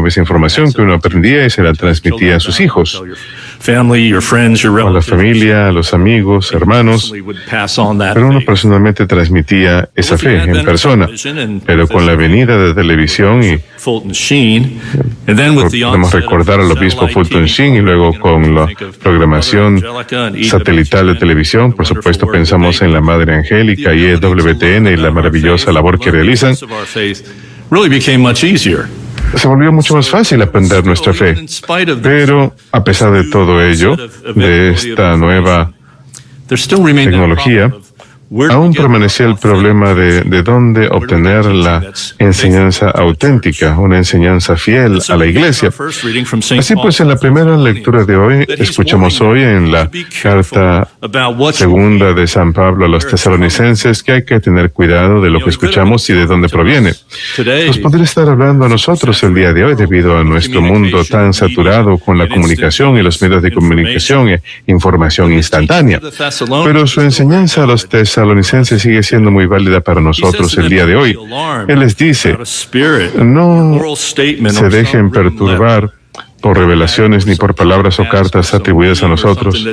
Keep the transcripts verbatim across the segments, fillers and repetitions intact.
con esa información que uno aprendía y se la transmitía a sus hijos, a la familia, a los amigos, hermanos, pero uno personalmente transmitía esa fe en persona. Pero con la venida de televisión y podemos recordar al obispo Fulton Sheen y luego con la programación satelital de televisión, por supuesto pensamos en la Madre Angélica y E W T N y la maravillosa labor que realizan. Se volvió mucho más fácil aprender nuestra fe, pero a pesar de todo ello, de esta nueva tecnología, aún permanecía el problema de, de dónde obtener la enseñanza auténtica, una enseñanza fiel a la Iglesia. Así pues, en la primera lectura de hoy, escuchamos hoy en la carta segunda de San Pablo a los tesalonicenses que hay que tener cuidado de lo que escuchamos y de dónde proviene. Nos podría estar hablando a nosotros el día de hoy debido a nuestro mundo tan saturado con la comunicación y los medios de comunicación e información instantánea. Pero su enseñanza a los tesalonicenses tesalonicenses sigue siendo muy válida para nosotros el día de hoy. Él les dice, no se dejen perturbar por revelaciones ni por palabras o cartas atribuidas a nosotros.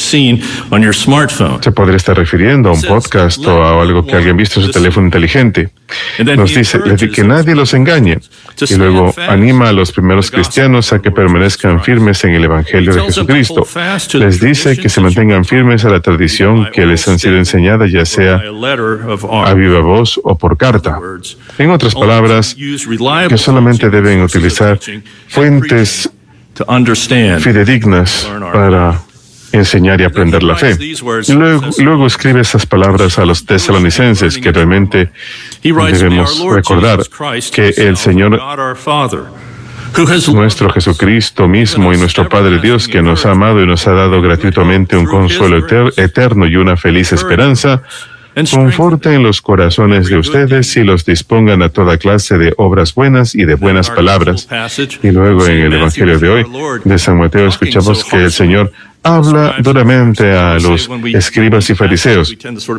Se podría estar refiriendo a un podcast o a algo que alguien ha visto en su teléfono inteligente. Nos dice que nadie los engañe y luego anima a los primeros cristianos a que permanezcan firmes en el Evangelio de Jesucristo. Les dice que se mantengan firmes a la tradición que les han sido enseñada, ya sea a viva voz o por carta. En otras palabras, que solamente deben utilizar fuentes fidedignas para enseñar y aprender la fe. Y luego, luego escribe esas palabras a los tesalonicenses que realmente debemos recordar que el Señor, nuestro Jesucristo mismo y nuestro Padre Dios, que nos ha amado y nos ha dado gratuitamente un consuelo eter- eterno y una feliz esperanza, conforten los corazones de ustedes y los dispongan a toda clase de obras buenas y de buenas palabras. Y luego en el Evangelio de hoy, de San Mateo, escuchamos que el Señor habla duramente a los escribas y fariseos.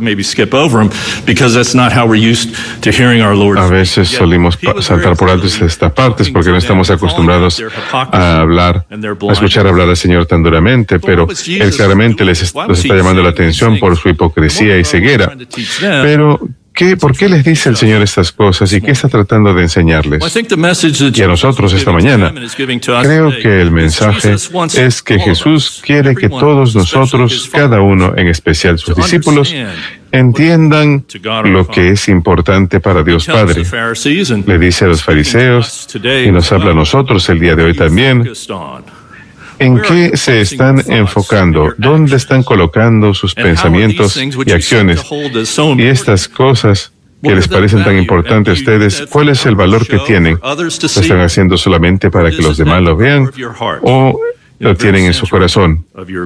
A veces solimos saltar por alto estas partes porque no estamos acostumbrados a hablar, a escuchar hablar al Señor tan duramente, pero Él claramente les está, les está llamando la atención por su hipocresía y ceguera. Pero ¿Qué, ¿Por qué les dice el Señor estas cosas y qué está tratando de enseñarles? Y a nosotros esta mañana, creo que el mensaje es que Jesús quiere que todos nosotros, cada uno, en especial sus discípulos, entiendan lo que es importante para Dios Padre. Le dice a los fariseos y nos habla a nosotros el día de hoy también. ¿En qué se están enfocando? ¿Dónde están colocando sus pensamientos y acciones? Y estas cosas que les parecen tan importantes a ustedes, ¿cuál es el valor que tienen? ¿Lo están haciendo solamente para que los demás lo vean o lo tienen en su corazón,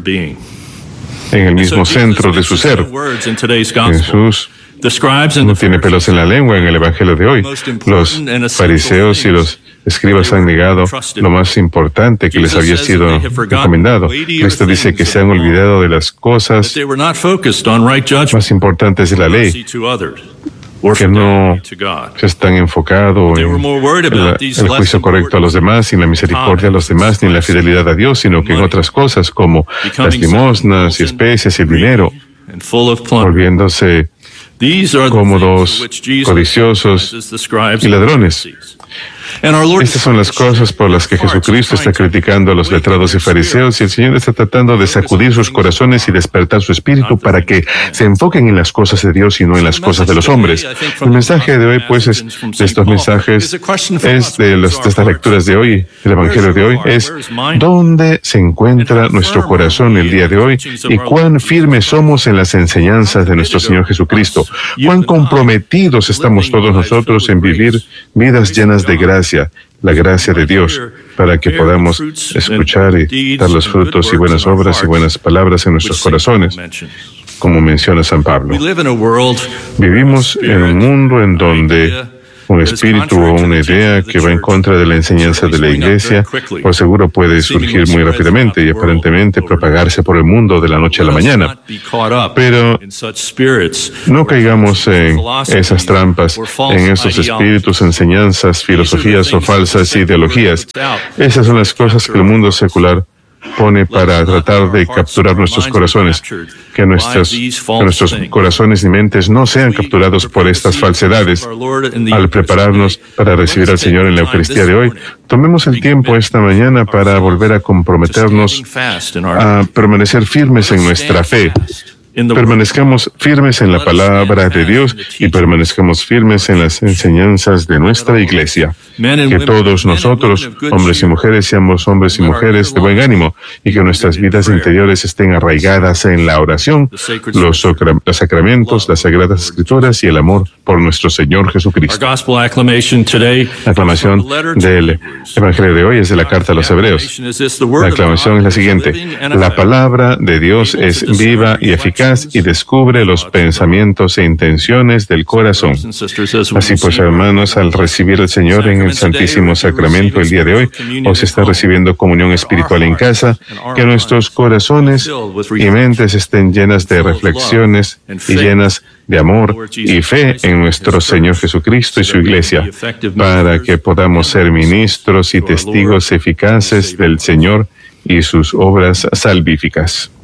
en el mismo centro de su ser? Jesús no tiene pelos en la lengua en el Evangelio de hoy. Los fariseos y los escribas han negado lo más importante que les había sido recomendado. Cristo dice que se han olvidado de las cosas más importantes de la ley, que no se están enfocados en el, el juicio correcto a los demás, ni la misericordia a los demás, ni la fidelidad a Dios, sino que en otras cosas como las limosnas y especies y el dinero, volviéndose cómodos, codiciosos y ladrones. Estas son las cosas por las que Jesucristo está criticando a los letrados y fariseos, y el Señor está tratando de sacudir sus corazones y despertar su espíritu para que se enfoquen en las cosas de Dios y no en las cosas de los hombres. El mensaje de hoy, pues, es, de estos mensajes, es de, los, de estas lecturas de hoy, el Evangelio de hoy, es ¿dónde se encuentra nuestro corazón el día de hoy? Y cuán firmes somos en las enseñanzas de nuestro Señor Jesucristo. Cuán comprometidos estamos todos nosotros en vivir vidas llenas de gracia, la gracia de Dios, para que podamos escuchar y dar los frutos y buenas obras y buenas palabras en nuestros corazones, como menciona San Pablo. Vivimos en un mundo en donde un espíritu o una idea que va en contra de la enseñanza de la Iglesia, por seguro puede surgir muy rápidamente y aparentemente propagarse por el mundo de la noche a la mañana. Pero no caigamos en esas trampas, en esos espíritus, enseñanzas, filosofías o falsas ideologías. Esas son las cosas que el mundo secular pone para tratar de capturar nuestros corazones, que nuestros, que nuestros corazones y mentes no sean capturados por estas falsedades. Al prepararnos para recibir al Señor en la Eucaristía de hoy, tomemos el tiempo esta mañana para volver a comprometernos a permanecer firmes en nuestra fe. Permanezcamos firmes en la palabra de Dios y permanezcamos firmes en las enseñanzas de nuestra Iglesia. Que todos nosotros, hombres y mujeres, seamos hombres y mujeres de buen ánimo y que nuestras vidas interiores estén arraigadas en la oración, los, sacra los sacramentos, las sagradas escrituras y el amor por nuestro Señor Jesucristo. La aclamación del Evangelio de hoy es de la carta a los Hebreos. La aclamación es la siguiente: la palabra de Dios es viva y eficaz y descubre los pensamientos e intenciones del corazón. Así pues, hermanos, al recibir al Señor en el Santísimo Sacramento el día de hoy, o se está recibiendo comunión espiritual en casa, que nuestros corazones y mentes estén llenas de reflexiones y llenas de amor y fe en nuestro Señor Jesucristo y su Iglesia, para que podamos ser ministros y testigos eficaces del Señor y sus obras salvíficas.